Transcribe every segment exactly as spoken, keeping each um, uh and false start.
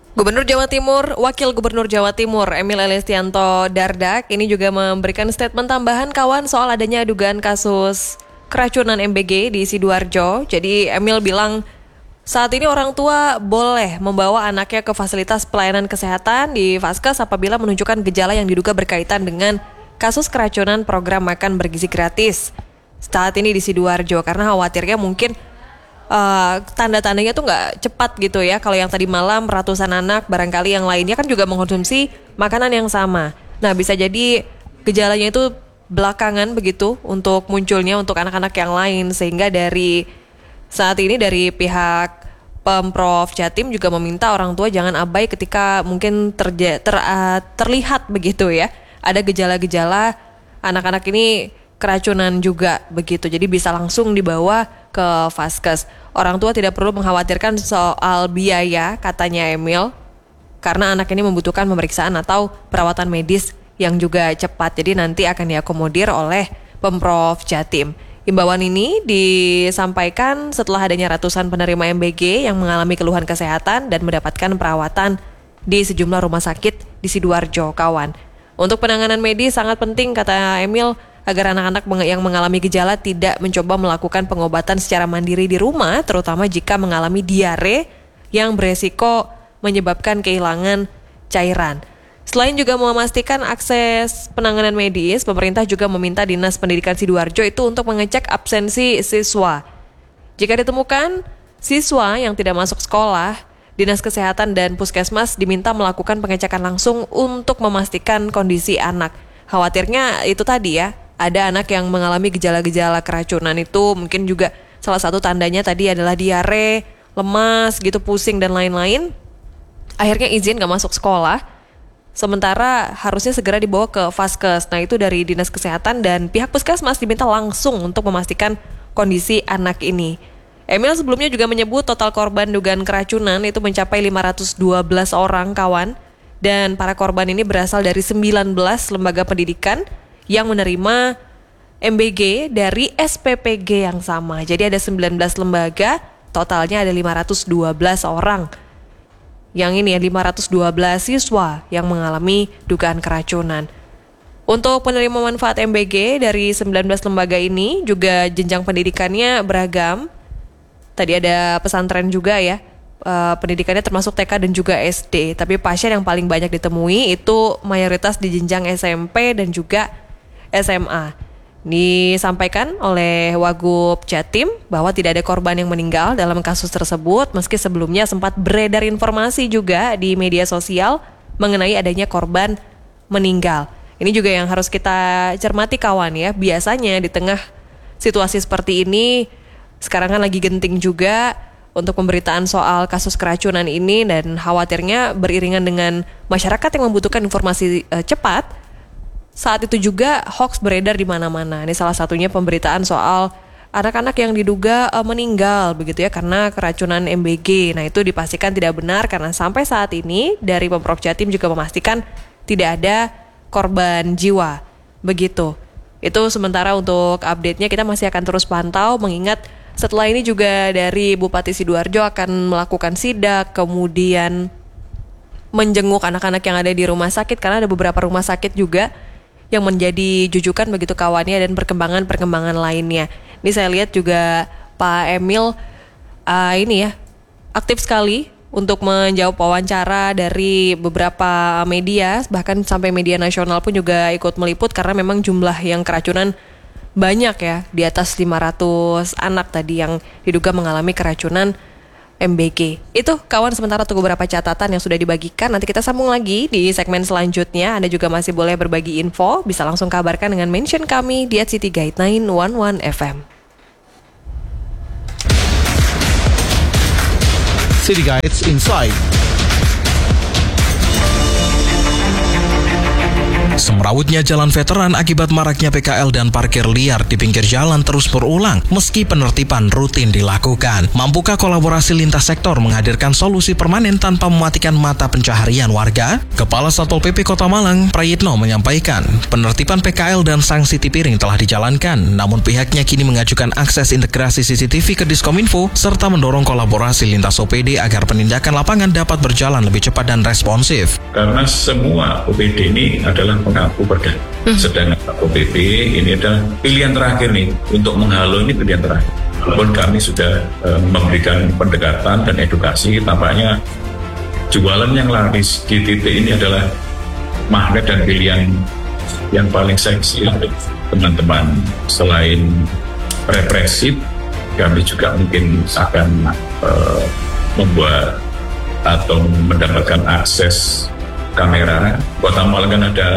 Gubernur Jawa Timur, Wakil Gubernur Jawa Timur Emil Elistianto Dardak ini juga memberikan statement tambahan kawan soal adanya dugaan kasus keracunan M B G di Sidoarjo. Jadi Emil bilang saat ini orang tua boleh membawa anaknya ke fasilitas pelayanan kesehatan di Vaskes apabila menunjukkan gejala yang diduga berkaitan dengan kasus keracunan program makan bergizi gratis saat ini di Sidoarjo, karena khawatirnya mungkin Uh, tanda-tandanya tuh nggak cepat gitu ya. Kalau yang tadi malam ratusan anak, barangkali yang lainnya kan juga mengkonsumsi makanan yang sama. Nah, bisa jadi gejalanya itu belakangan begitu untuk munculnya untuk anak-anak yang lain, sehingga dari saat ini dari pihak Pemprov Jatim juga meminta orang tua jangan abai ketika mungkin terja- ter, uh, terlihat begitu ya ada gejala-gejala anak-anak ini keracunan juga begitu. Jadi bisa langsung dibawa ke Vaskes. Orang tua tidak perlu mengkhawatirkan soal biaya, katanya Emil, karena anak ini membutuhkan pemeriksaan atau perawatan medis yang juga cepat. Jadi nanti akan diakomodir oleh Pemprov Jatim. Himbauan ini disampaikan setelah adanya ratusan penerima M B G yang mengalami keluhan kesehatan dan mendapatkan perawatan di sejumlah rumah sakit di Sidoarjo, kawan. Untuk penanganan medis sangat penting, kata Emil, agar anak-anak yang mengalami gejala tidak mencoba melakukan pengobatan secara mandiri di rumah, terutama jika mengalami diare yang beresiko menyebabkan kehilangan cairan. Selain juga memastikan akses penanganan medis, pemerintah juga meminta Dinas Pendidikan Sidoarjo itu untuk mengecek absensi siswa. Jika ditemukan siswa yang tidak masuk sekolah, Dinas Kesehatan dan Puskesmas diminta melakukan pengecekan langsung untuk memastikan kondisi anak. Khawatirnya itu tadi ya, ada anak yang mengalami gejala-gejala keracunan itu mungkin juga salah satu tandanya tadi adalah diare, lemas gitu, pusing dan lain-lain. Akhirnya izin gak masuk sekolah. Sementara harusnya segera dibawa ke Vaskes. Nah, itu dari Dinas Kesehatan dan pihak Puskesmas diminta langsung untuk memastikan kondisi anak ini. Emil sebelumnya juga menyebut total korban dugaan keracunan itu mencapai lima ratus dua belas orang, kawan. Dan para korban ini berasal dari sembilan belas lembaga pendidikan yang menerima M B G dari S P P G yang sama. Jadi ada sembilan belas lembaga, totalnya ada lima ratus dua belas orang. Yang ini ya, lima ratus dua belas siswa yang mengalami dugaan keracunan. Untuk penerima manfaat M B G dari sembilan belas lembaga ini juga jenjang pendidikannya beragam. Tadi ada pesantren juga ya. Uh, pendidikannya termasuk T K dan juga S D. Tapi pasien yang paling banyak ditemui itu mayoritas di jenjang S M P dan juga S M A. Disampaikan oleh Wagub Jatim bahwa tidak ada korban yang meninggal dalam kasus tersebut, meski sebelumnya sempat beredar informasi juga di media sosial mengenai adanya korban meninggal. Ini juga yang harus kita cermati, kawan ya. Biasanya di tengah situasi seperti ini, sekarang kan lagi genting juga untuk pemberitaan soal kasus keracunan ini, dan khawatirnya beriringan dengan masyarakat yang membutuhkan informasi uh, cepat. Saat itu juga hoax beredar di mana-mana. Ini salah satunya pemberitaan soal anak-anak yang diduga uh, meninggal begitu ya karena keracunan M B G. Nah, itu dipastikan tidak benar karena sampai saat ini dari Pemprov Jatim juga memastikan tidak ada korban jiwa. Begitu. Itu sementara untuk update-nya kita masih akan terus pantau, mengingat setelah ini juga dari Bupati Sidoarjo akan melakukan sidak, kemudian menjenguk anak-anak yang ada di rumah sakit, karena ada beberapa rumah sakit juga yang menjadi jujukan begitu kawannya, dan perkembangan-perkembangan lainnya. Ini saya lihat juga Pak Emil uh, ini ya aktif sekali untuk menjawab wawancara dari beberapa media, bahkan sampai media nasional pun juga ikut meliput karena memang jumlah yang keracunan banyak ya, di atas lima ratus anak tadi yang diduga mengalami keracunan M B G. Itu kawan sementara untuk beberapa catatan yang sudah dibagikan. Nanti kita sambung lagi di segmen selanjutnya. Anda juga masih boleh berbagi info, bisa langsung kabarkan dengan mention kami di at City Guide sembilan satu satu F M. City Guides Inside. Semrawutnya jalan veteran akibat maraknya P K L dan parkir liar di pinggir jalan terus berulang meski penertiban rutin dilakukan. Mampukah kolaborasi lintas sektor menghadirkan solusi permanen tanpa mematikan mata pencaharian warga? Kepala Satpol P P Kota Malang, Prayitno, menyampaikan penertiban P K L dan sanksi tipiring telah dijalankan, namun pihaknya kini mengajukan akses integrasi C C T V ke Diskominfo serta mendorong kolaborasi lintas O P D agar penindakan lapangan dapat berjalan lebih cepat dan responsif. Karena semua O P D ini adalah pengaku perda. Hmm. Sedangkan O P D ini adalah pilihan terakhir nih, untuk menghalau ini pilihan terakhir. Walaupun kami sudah uh, memberikan pendekatan dan edukasi, tampaknya jualan yang laris di titik ini adalah magnet dan pilihan yang paling seksi untuk teman-teman. Selain represif, kami juga mungkin akan uh, membuat atau mendapatkan akses kamera. Kota Malang kan ada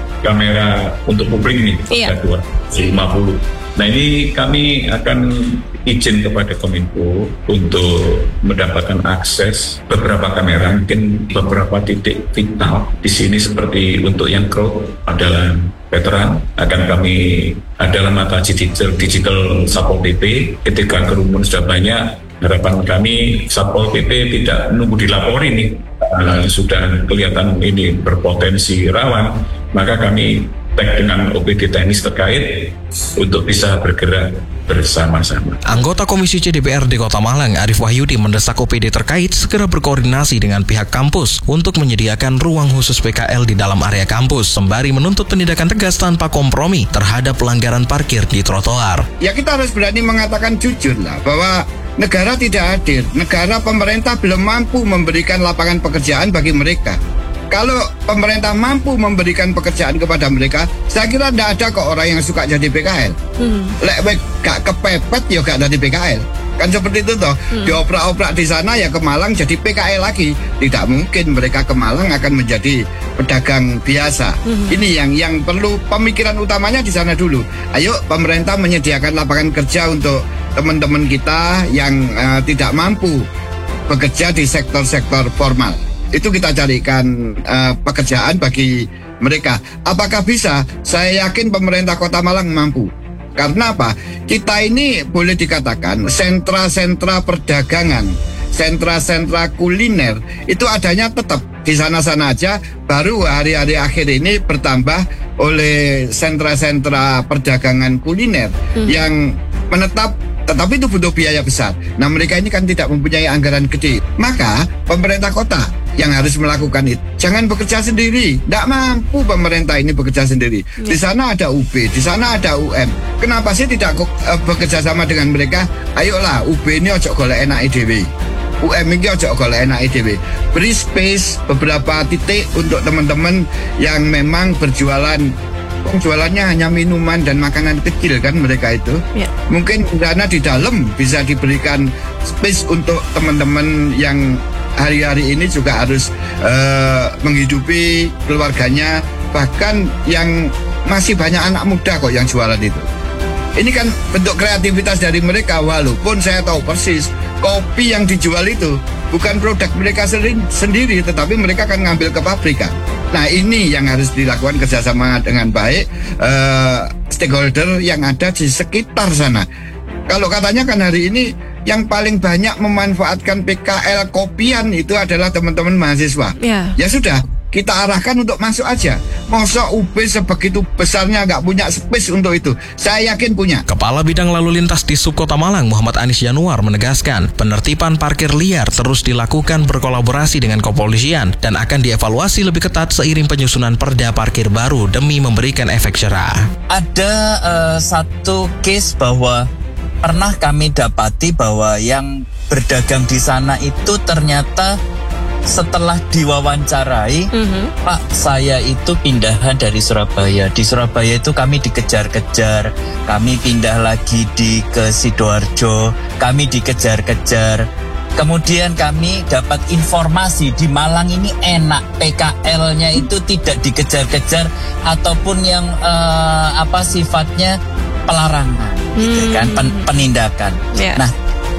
kamera untuk publik ini, iya. Ada dua ratus lima puluh. Nah ini kami akan izin kepada Kominfo untuk mendapatkan akses beberapa kamera, mungkin beberapa titik vital di sini seperti untuk yang crowd adalah veteran, akan kami adalah mata digital digital Satpol P P. Ketika kerumunan sudah banyak, harapan kami Satpol P P tidak menunggu dilapori nih, uh, sudah kelihatan ini berpotensi rawan, maka kami tag dengan O P D teknis terkait untuk bisa bergerak bersama-sama. Anggota Komisi C D P R D Kota Malang, Arief Wahyudi, mendesak O P D terkait segera berkoordinasi dengan pihak kampus untuk menyediakan ruang khusus P K L di dalam area kampus, sembari menuntut penindakan tegas tanpa kompromi terhadap pelanggaran parkir di trotoar. Ya kita harus berani mengatakan jujur lah bahwa negara tidak hadir, negara pemerintah belum mampu memberikan lapangan pekerjaan bagi mereka. Kalau pemerintah mampu memberikan pekerjaan kepada mereka, saya kira tidak ada kok orang yang suka jadi P K L. Hmm. Lek gak kepepet ya gak jadi P K L. Kan seperti itu toh. Hmm. Dioprak-oprak di sana ya ke Malang jadi P K L lagi. Tidak mungkin mereka ke Malang akan menjadi pedagang biasa. Hmm. Ini yang yang perlu pemikiran utamanya di sana dulu. Ayo pemerintah menyediakan lapangan kerja untuk teman-teman kita yang uh, tidak mampu bekerja di sektor-sektor formal. Itu kita carikan uh, pekerjaan bagi mereka. Apakah bisa? Saya yakin pemerintah Kota Malang mampu. Karena apa? Kita ini boleh dikatakan sentra-sentra perdagangan, sentra-sentra kuliner itu adanya tetap di sana-sana aja. Baru hari-hari akhir ini bertambah oleh sentra-sentra perdagangan kuliner hmm. yang menetap. Tetapi itu butuh biaya besar. Nah mereka ini kan tidak mempunyai anggaran gede. Maka pemerintah kota yang harus melakukan itu. Jangan bekerja sendiri. Tidak mampu pemerintah ini bekerja sendiri. Ya. Di sana ada U B, di sana ada U M. Kenapa sih tidak uh, bekerja sama dengan mereka? Ayolah U B ini ojo golek enak E D W. U M ini ojo golek enak E D W. Beri space beberapa titik untuk teman-teman yang memang berjualan. Jualannya hanya minuman dan makanan kecil kan mereka itu. Ya. Mungkin dana di dalam bisa diberikan space untuk teman-teman yang hari-hari ini juga harus uh, menghidupi keluarganya. Bahkan yang masih banyak anak muda kok yang jualan itu. Ini kan bentuk kreativitas dari mereka, walaupun saya tahu persis kopi yang dijual itu bukan produk mereka sendiri, tetapi mereka akan ngambil ke pabrikan. Nah ini yang harus dilakukan kerjasama dengan baik uh, stakeholder yang ada di sekitar sana. Kalau katanya kan hari ini yang paling banyak memanfaatkan P K L kopian itu adalah teman-teman mahasiswa. Ya, ya sudah, kita arahkan untuk masuk aja. Masa U B sebegitu besarnya nggak punya space untuk itu? Saya yakin punya. Kepala Bidang Lalu Lintas di Subkota Malang, Muhammad Anis Januar, menegaskan penertiban parkir liar terus dilakukan berkolaborasi dengan kepolisian dan akan dievaluasi lebih ketat seiring penyusunan perda parkir baru demi memberikan efek jerah. Ada uh, satu case bahwa pernah kami dapati bahwa yang berdagang di sana itu ternyata setelah diwawancarai, mm-hmm. Pak, saya itu pindahan dari Surabaya. Di Surabaya itu kami dikejar-kejar, kami pindah lagi di ke Sidoarjo, kami dikejar-kejar. Kemudian kami dapat informasi di Malang ini enak, P K L-nya itu tidak dikejar-kejar ataupun yang uh, apa sifatnya pelarangan, mm-hmm. gitu kan, pen- penindakan. Yeah. Nah,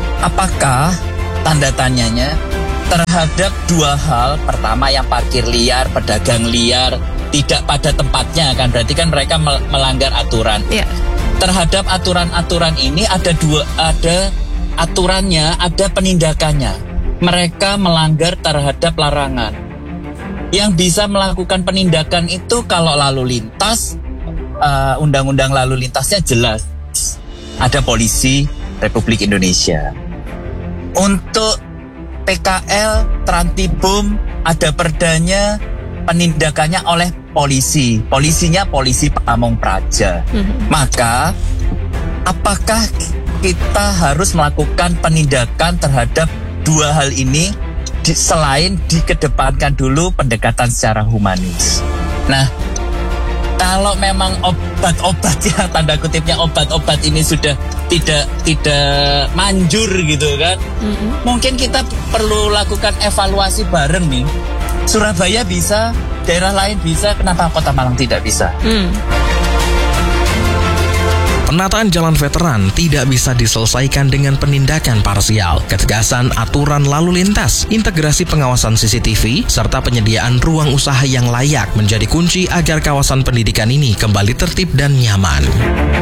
apakah tanda tanyanya terhadap dua hal, pertama yang parkir liar, pedagang liar, tidak pada tempatnya kan, berarti kan mereka melanggar aturan. Yeah. Terhadap aturan-aturan ini ada dua, ada aturannya, ada penindakannya. Mereka melanggar terhadap larangan. Yang bisa melakukan penindakan itu kalau lalu lintas, uh, undang-undang lalu lintasnya jelas. Ada polisi Republik Indonesia. Untuk P K L, Trantibum, ada perdanya, penindakannya oleh polisi. Polisinya polisi Pamong Praja. Mm-hmm. Maka, apakah kita harus melakukan penindakan terhadap dua hal ini di, selain dikedepankan dulu pendekatan secara humanis? Nah, kalau memang obat-obat ya, tanda kutipnya obat-obat ini sudah tidak tidak manjur gitu kan, mm-hmm. mungkin kita perlu lakukan evaluasi bareng nih. Surabaya bisa, daerah lain bisa, kenapa Kota Malang tidak bisa? Mm. Penataan jalan veteran tidak bisa diselesaikan dengan penindakan parsial, ketegasan aturan lalu lintas, integrasi pengawasan C C T V, serta penyediaan ruang usaha yang layak menjadi kunci agar kawasan pendidikan ini kembali tertib dan nyaman.